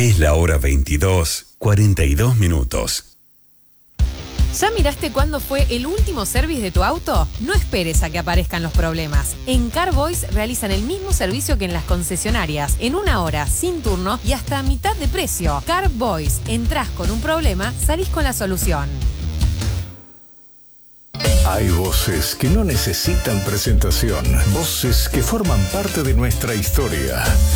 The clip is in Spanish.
Es la hora 22:42. ¿Ya miraste cuándo fue el último service de tu auto? No esperes a que aparezcan los problemas. En Carboys realizan el mismo servicio que en las concesionarias, en 1 hora, sin turno y hasta a mitad de precio. Carboys, entrás con un problema, salís con la solución. Hay voces que no necesitan presentación, voces que forman parte de nuestra historia.